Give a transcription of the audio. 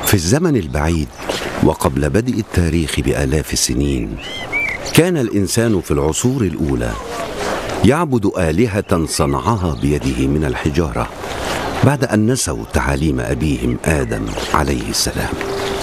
في الزمن البعيد وقبل بدء التاريخ بآلاف السنين، كان الإنسان في العصور الأولى يعبد آلهة صنعها بيده من الحجارة بعد أن نسوا تعاليم أبيهم آدم عليه السلام.